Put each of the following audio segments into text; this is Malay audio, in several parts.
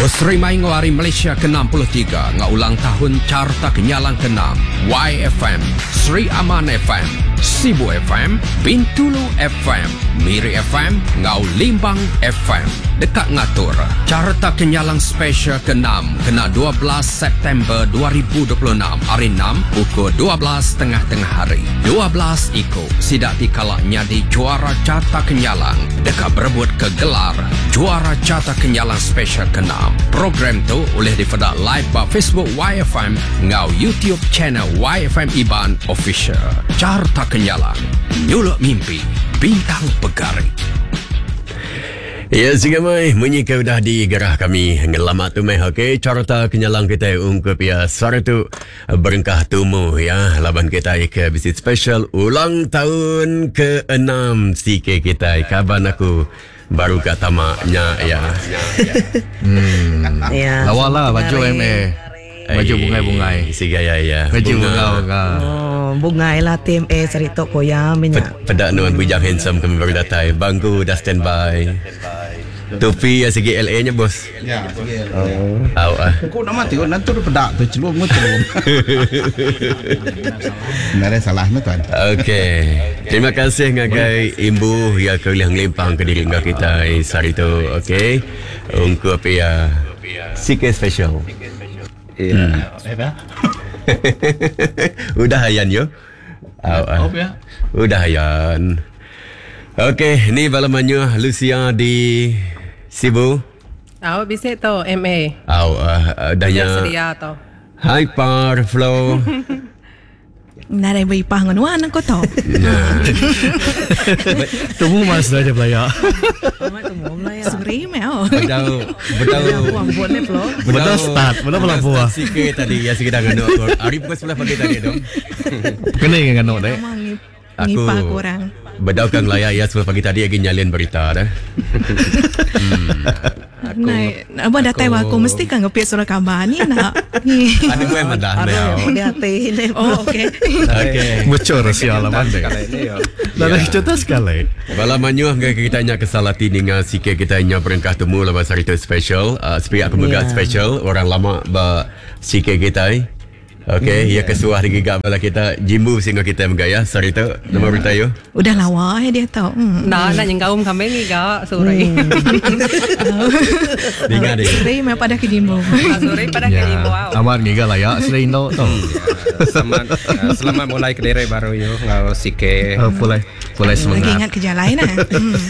Berserimai ngawari Malaysia ke-63 ngaulang tahun Carta Kenyalang ke-6 YFM, Sri Aman FM, Sibu FM, Bintulu FM, Miri FM, Ngau Limbang FM. Dekat ngatur Carta Kenyalang Special ke-6 kena 12 September 2026 hari 6 pukul 12 tengah-tengah hari. 12 ikut sidak dikala nyadi juara Carta Kenyalang dekat berebut ke gelar juara Carta Kenyalang Special ke-6. Program tu boleh difadak live pada Facebook YFM ngau YouTube channel YFM Iban Official. Carta Kenyalang, nyuluk mimpi, bintang pegari. Ya, sehingga mai menyika dah digerah kami ngelamat tu mai. Okey, Carta Kenyalang kita ungkup ya suara tu berengkah tumu ya. Laban kita ke visit special ulang tahun ke-6 CK kita. Kaban aku baru kat tamaknya ya. Ya. Lawala baju MA. Baju bungai-bungai. Siga ya. Baju bunga. Bungai lah tim serito koyam minyak. Pedak nuan bujang handsome kami baru datang. Bangku dah standby. Topi ya segi LA nya bos. Ya, segi LA. Au Kau nak mati kau nanti tu pedak tu celum. Nare salahnya tuan. Okey. Terima kasih ngagai imbu ya keuliang limpang ke diri ngak kita hari tu. Okey. Ungku apa ya? CK special. Ya. Udah hayan yo. Ya. Udah hayan. Okey, ni balamannya Lucia di Sibu. Bisa tu MA. Danya sedia tu. Hyper Flow. Nare beripah nganuan aku tahu. Temu mas dah belaya. Suri meo. Betul start, betul pelampuah. Sikit tadi ya sikit dah ngano. Hari pukul 11 pagi tadi tu. Kena ngano dek. Ngipah kurang. Bedau kang laya ya 10 pagi tadi lagi nyalin berita dah. Abang datang aku mesti kan ngepik surah kabar ni nak. Ada gue madah Ada yang dia hati. Oh okey. Okey. Bocor sial lah mandek. Dah cerita sekali. Bala manyuh kita nya kesalati dengan sikit kita nya berengkah temu lepas hari tu special. Sepihak kemegat special orang lama ba sikit kita. Okey, ya kesuah di gigap bala kita jimbu sehingga kita megaya sari tu nama berita yo. Udah lawa dia tahu. Nak yang kaum kami ni gak sore. Dengar dia. Sore mai pada ke jimbo. Sore pada ke jimbo. Amat ngiga layak selain tu. Selamat mulai kediri baru yo ngau sike. Mulai semangat. Lagi ingat kerja lain ah.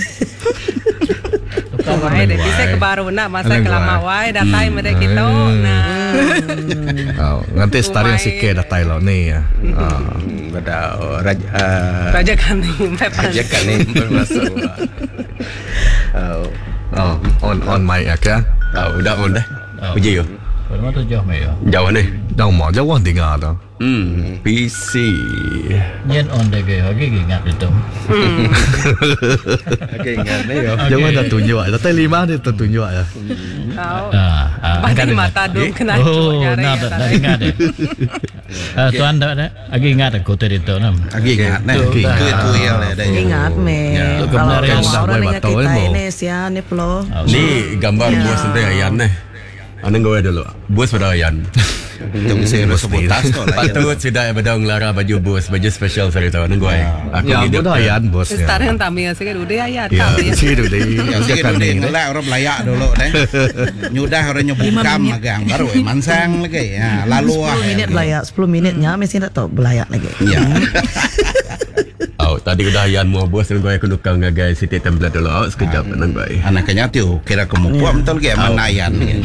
Wai dah bisa ke baru nak masa kelama wai datang mereka kita nah. Nanti start yang sikit dah tahu ni ya. Bedau Raja Kani bermasuk. On mic ya kan? Udah on dah. Puji yo. Mana tu jauh mai ya? Jauh ni. Dah mau jauh tinggal tu. PC. Nhân on deh lagi ingat itu. Okey ingat ni yo. Jangan dah tunjuk aja. Tapi 5 dia tertunjuk aja. Bagi mata dulu kena. Oh, nak ingat deh. Tuan dah lagi ingat aku tadi tu nam. Lagi ingat ni. Tu ya le dah. Ingat me. Kalau orang dengan kita ini sia ni pelo. Ni gambar bos sendiri ayan ni. Anang gawe dulu. Bos pada ayan. Tunggu saya sebut tas tu lah. Patut sudah bedang lara baju bos, baju special sari tu. Anang gawe. Aku Ya, hidup mudah ayan bos. Sekarang tamil sikit udah ayat Ya, tamil. Sidu deh. Yang sikit dulu lah orang belayak dulu deh. Nyudah orang nyebut kam magang baru mansang lagi. Lalu 10 minit belayak, 10 minitnya mesti nak tahu belayak lagi. Ya. Tadi udah ayan mu bos dan gawe kunukang ngagai City Template dulu. Sekejap anang gawe. Anaknya tu kira kemupuan betul ke manayan ni.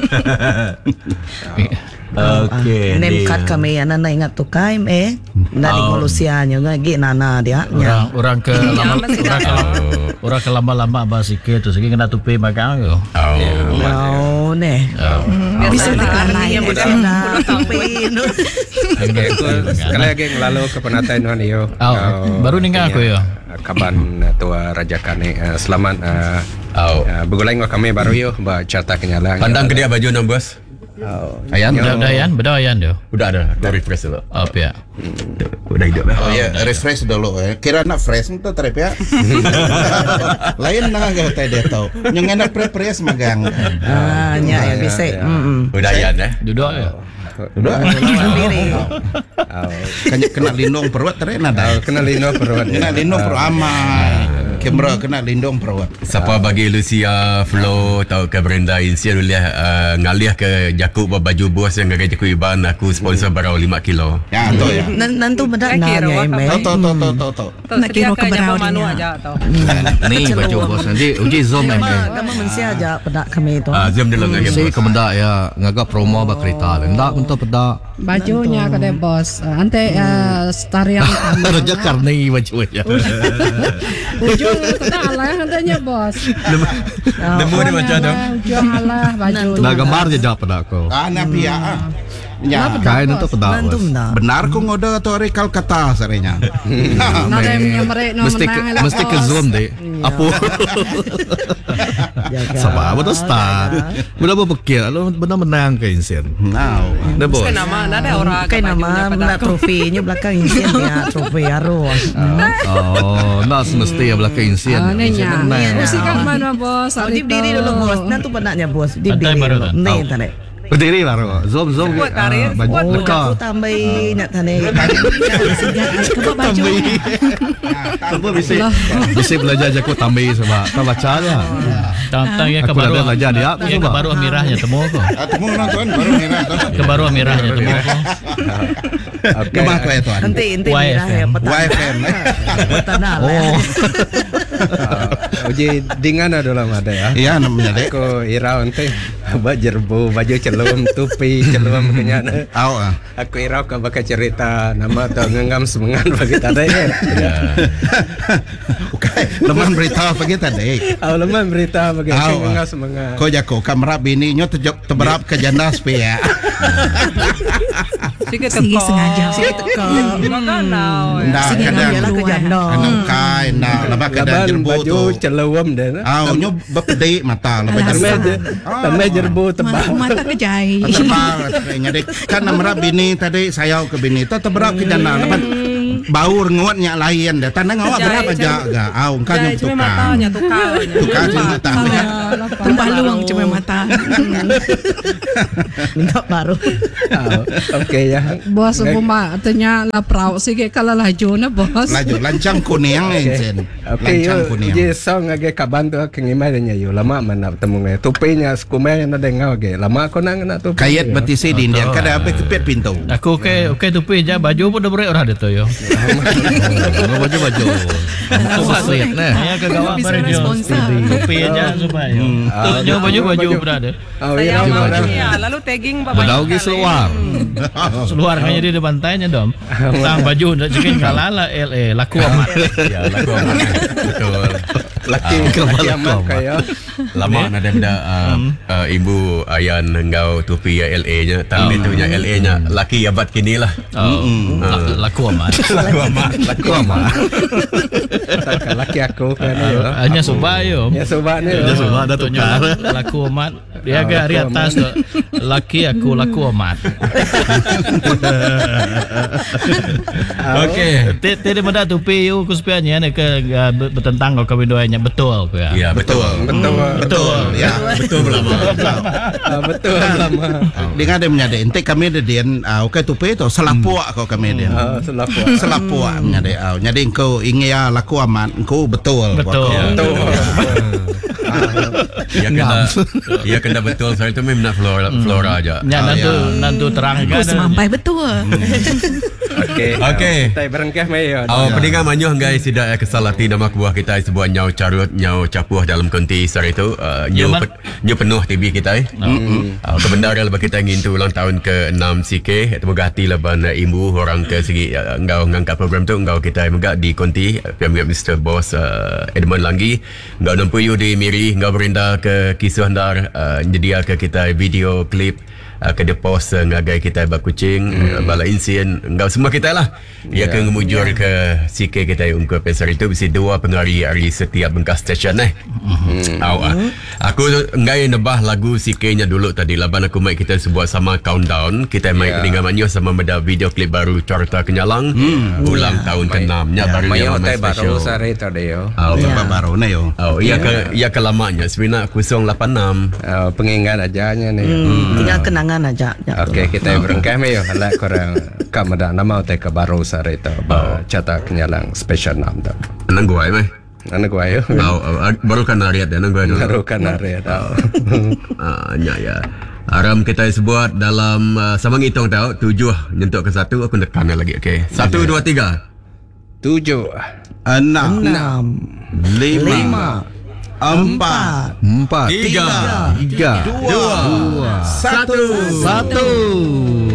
Okey. Name card kami anak ingat tu kaim dari ngolusianya ngagi nana dia. Orang ke lama-lama basike tu segi kena tupi makan yo. Oh ne. Bisa tekan lain dah tapi. Sekali lagi lalu ke penataan nuan yo. Baru ningal aku yo. Kaban tua Raja Kani selamat begulai ngau kami baru yo ba Carta Kenyalang. Pandang ke dia baju nam bos. Ayan. Bedah Ayan dia. Udah ada, dah refresh dulu. Apa ya? Udah hidup dah. Oh ya, refresh dulu. Kira nak fresh tu trip ya. Lain na ga tayo dito. Yung enak pre-press magang. Nya ya bisa. Udah Ayan Duduk ya. Udah. Kena lindung perut tadi nada. Kena lino perut. Kena lindung perut aman. Kamera kena lindung perut. Siapa bagi Lucia Flo atau ke Brenda Insian uliah ngalih ke Jakub baju bos yang ngagai Jakub Iban aku sponsor barau 5 kilo. Ya, tu ya. Nanti benda Saya kira nanya waktu- email. Tahu. Nak kira keberau dia aja tau. Ni baju bos nanti uji zoom Kamu mesti aja pedak kami itu. Zoom dulu ngagai si bos. kemendak ya ngagak promo ba kereta ndak untuk pedak Bajunya kada bos. Ante starian utama. raja karni bajunya Ujung kada lah hantanya bos. Nemu dia macam tu. Ujung lah baju. nah gambar je jawab pedak ko Ana pia. Ya. kain untuk pedak Nanti bos benda. Benar ko ngoda atau hari Calcutta sarenya. Nada yang mereka mesti ke zoom deh apa sama betul start benar berpikir lo benar menang ke insian Now. nah bos Kan nama ada orang Kayak nama nak trofinya belakang insian ya trofi aro. oh nah semesti ya belakang insian Nenya. Iya. Mesti kan mana bos? Dip diri dulu bos. Nanti penaknya bos. Dip Antai diri baru dulu. kan? Nih tadi. berdiri baru zoom Kuat tarik, baju kuat Oh, leka aku tambah nak tadi. Coba baju. apa bisa belajar jago tambah sebab tak baca dia Tang ya aku kebaru. dah belajar dia Ya kebaru amirahnya temu ko. Temu nonton baru merah tu. Kebaru amirahnya temu ko. Kemah ko itu. Nanti YFM. merah ya petang. YFM. Petang oh Uji dingan adalah ada ya. Iya namanya dek. Aku irau ente baju celum tupi celum kenyana. Aw. Aku irau ke bakal cerita nama atau ngengam semengan bagi tadi kan. Okay. Leman berita pagi tadi. Lemah berita bagi ngengam semengan. Ko jako kamera bini nyo teberap ke janda spea. Sikit teko. Sikit teko. Makanau. Ndak kadang Yalah ke janda. kadang kai ndak lebah kadang Laban jerbu tu. baju celum dan. Aw nyo bepedi mata lebah Tambah jerbu tebal. Mata kejai. Tebal nyadek kan namra bini tadi sayau ke bini tu teberap ke janda lepas baur nguatnya lain dah tandang awak Jai, berapa jai. jaga aw kan Cuma tukang matanya tukar. tukang cuma tanya Tumpah luang cuma mata. Minta baru. Okey ya. Bos umpama tanya laprau sige kala laju na bos. laju lancang kuning sen Okey, lancang kuning je song agak kaban tu kengimanya yo lama mana temu ngai tupinya skumai na dengau ge lama ko nang na tupi. kayat betisi di Indian kada apa kepet pintu Aku ke tupi je baju pun dah berat orang tu yo. baju aku bersih nah Ya ke gawak baru dia. Tupi aja supaya. Tu baju berada. Oh, Saya irau mau mana. ya, lalu tagging bedau gi seluar Seluar hanya dia depan tanya dom. Tang baju nak cikin kalala LA laku amat. Ya laku amat. Betul. Laki amat kaya. Lama ada benda ibu Ayan engkau tupi ya LA nya tapi tu nya LA nya laki abad kini lah. Laku amat. Laku amat. Laki aku kan yo. Hanya subah yo. Ya sobat ni. dia semua ada tukar Laku amat. Dia agak hari atas tu. Laki aku laku amat. Okey. Tadi mana tupi you kuspianya ni ke bertentang kau kawin doanya betul ke ya? Ya betul. betul ya Betul lama. Betul lama. dengan dia menyadari ente kami dia dian okay tupi tu selapuak kau kami dia Selapu. selapuak menyadari nyadi engkau ingin ya laku amat engkau betul Betul. Ya kena betul saya tu memang nak flora aja. Ya nantu terang kan. Sampai betul. Okey. Tai berengkah mai yo. Pendengar manyuh guys tidak kesalati nama kuah kita sebuah nyau carut nyau capuh dalam konti hari itu nyau penuh TV kita kebenaran lepas kita ingin tu ulang tahun ke-6 CK semoga hati leban imbu orang ke segi engkau ngangkat program tu engkau kita megak di konti pihak Mr. Boss Edmund Langgi engkau nampu you di Miri engkau berindah ke kisah handar jedia ke kita video klip Kena pos ngagai kita bakucing bala insien enggak semua kita lah. Ia ke ngemujur ke CK kita ungkap pasar itu bisi 2 pengari hari setiap bengkas stesen Aku ngai nebah lagu CK-nya dulu tadi laban aku mai kita sebuah sama countdown. Kita mai keningamannya sama beda video klip baru Carta Kenyalang ulang tahun ke-6 nya baru yang baru sare tadi yo. Baru na yo. Ia ke lamanya sebenarnya 086 pengingat ajanya nih. Tinggal kenangan aja. Okey, kita berengkah yo hala korang kamada nama te ke baru sare to Carta Kenyalang special nam tu. Nang gua mai. Anak gua yo. Baru kan ariat ya nang gua dulu. Baru kan ariat. Ya. Aram kita sebut dalam sama ngitung tahu 7 nyentuk ke 1 aku tekan lagi. Okey. 1 2 3. 7 6 5 4 3 2 1